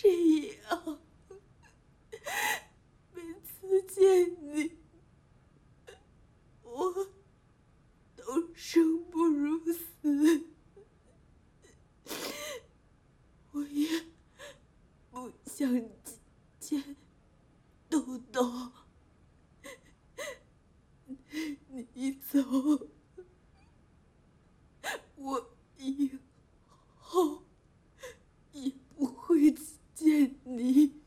这样，每次见你，我都生不如死。我也不想见豆豆。你走